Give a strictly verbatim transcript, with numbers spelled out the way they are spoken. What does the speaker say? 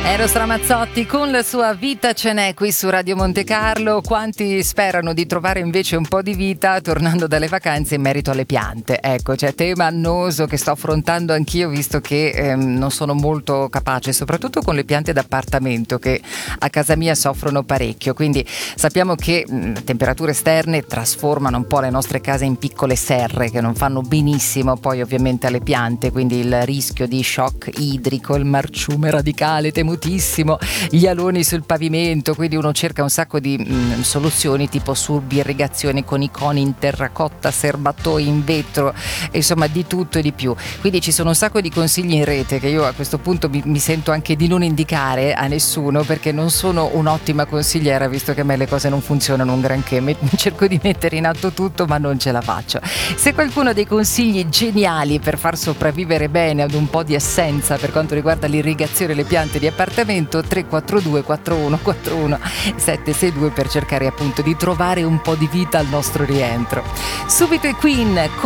Eros Ramazzotti con la sua Vita ce n'è qui su Radio Monte Carlo. Quanti sperano di trovare invece un po' di vita tornando dalle vacanze in merito alle piante? Ecco, c'è tema annoso che sto affrontando anch'io, visto che ehm, non sono molto capace, soprattutto con le piante d'appartamento che a casa mia soffrono parecchio. Quindi sappiamo che mh, temperature esterne trasformano un po' le nostre case in piccole serre che non fanno benissimo poi ovviamente alle piante, quindi il rischio di shock idrico, il marciume radicale temutissimo, gli aloni sul pavimento, quindi uno cerca un sacco di mh, soluzioni tipo surbirrigazione con i coni in terracotta, serbatoi in vetro, insomma di tutto e di più. Quindi ci sono un sacco di consigli in rete che io a questo punto mi, mi sento anche di non indicare a nessuno, perché non sono un'ottima consigliera, visto che a me le cose non funzionano un granché. Mi, cerco di mettere in atto tutto ma non ce la faccio. Se qualcuno ha dei consigli geniali per far sopravvivere bene ad un po' di assenza per quanto riguarda l'irrigazione e le piante di appartamento, tre quattro due quattro uno quattro uno sette sei due per cercare appunto di trovare un po' di vita al nostro rientro. Subito i Queen con